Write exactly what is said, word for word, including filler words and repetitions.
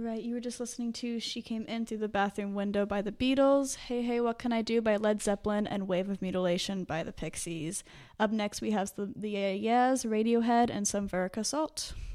right, you were just listening to She Came In Through the Bathroom Window by the Beatles, Hey Hey What Can I Do by Led Zeppelin, and Wave of Mutilation by the Pixies. Up next we have the, the Yeah Yeahs, Radiohead, and some Verica Salt.